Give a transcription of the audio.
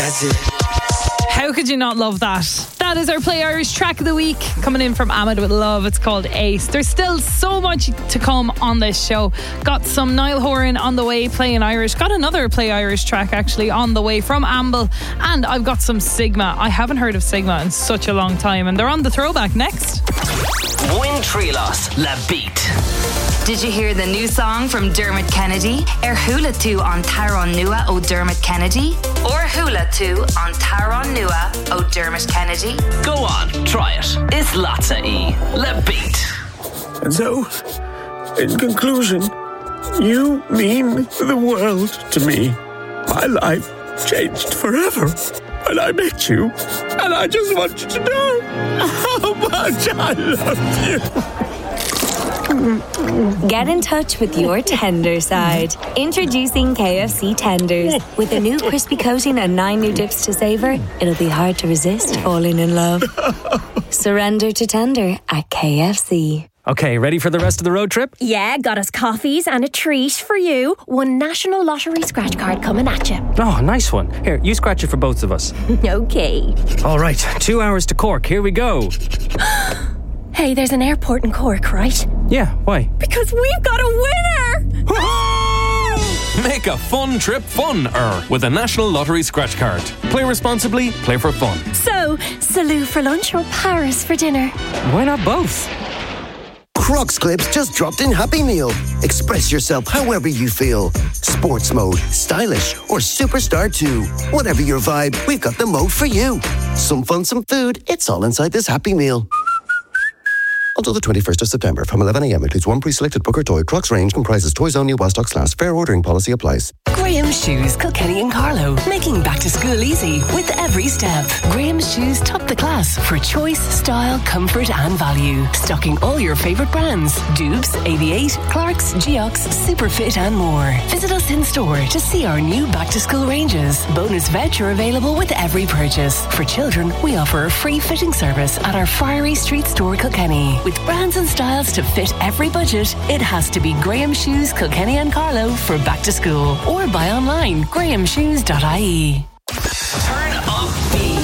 That's it. How could you not love that? That is our Play Irish track of the week, coming in from Ahmed with Love. It's called Ace. There's still so much to come on this show. Got some Niall Horan on the way playing Irish. Got another Play Irish track actually on the way from Amble. And I've got some Sigma. I haven't heard of Sigma in such a long time, and they're on the throwback next. Win Trilos La Beat. Did you hear the new song from Dermot Kennedy? Hula 2 on Tyrone Nua o Dermot Kennedy? Or Hula 2 on Tyrone Nua o Dermot Kennedy? Go on, try it. It's Latza E. La Beat. And so, in conclusion, you mean the world to me. My life changed forever when I met you, and I just want you to know how much I love you. Get in touch with your tender side. Introducing KFC Tenders. With a new crispy coating and 9 new dips to savour, it'll be hard to resist falling in love. Surrender to tender at KFC. Okay, ready for the rest of the road trip? Yeah, got us coffees and a treat for you. One National Lottery scratch card coming at you. Oh, nice one. Here, you scratch it for both of us. Okay. All right, 2 hours to Cork. Here we go. Hey, there's an airport in Cork, right? Yeah, why? Because we've got a winner! Make a fun trip fun-er with a National Lottery scratch card. Play responsibly, play for fun. So, Salou for lunch or Paris for dinner? Why not both? Crocs Clips just dropped in Happy Meal. Express yourself however you feel. Sports mode, stylish, or superstar too. Whatever your vibe, we've got the mode for you. Some fun, some food, it's all inside this Happy Meal. Until the 21st of September from 11 a.m. includes one pre-selected Booker toy. Crocs range comprises toys only while stocks last. Fair ordering policy applies. Graham's Shoes, Kilkenny and Carlow. Making back to school easy with every step. Graham's Shoes top the class for choice, style, comfort and value. Stocking all your favourite brands. Dubes, AV8, Clarks, Geox, Superfit and more. Visit us in store to see our new back to school ranges. Bonus voucher available with every purchase. For children, we offer a free fitting service at our Friary Street store, Kilkenny. With brands and styles to fit every budget, it has to be Graham's Shoes, Kilkenny and Carlow for back to school. Or buy online, grahamshoes.ie.